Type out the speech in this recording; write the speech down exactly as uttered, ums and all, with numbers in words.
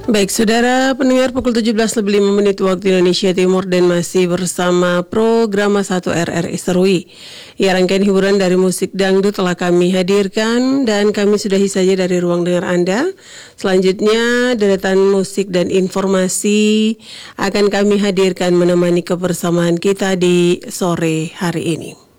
Baik, saudara pendengar, pukul tujuh belas lebih lima menit waktu Indonesia Timur dan masih bersama program satu R R I Serui. Ya, rangkaian hiburan dari musik dangdut telah kami hadirkan dan kami sudahi saja dari ruang dengar Anda. Selanjutnya, deretan musik dan informasi akan kami hadirkan menemani kebersamaan kita di sore hari ini.